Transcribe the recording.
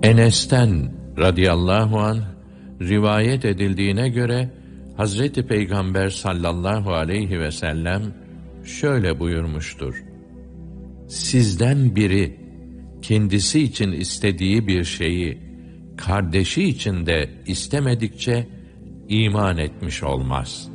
Enes'ten radıyallahu anh rivayet edildiğine göre Hazreti Peygamber sallallahu aleyhi ve sellem şöyle buyurmuştur: Sizden biri kendisi için istediği bir şeyi kardeşi için de istemedikçe iman etmiş olmaz.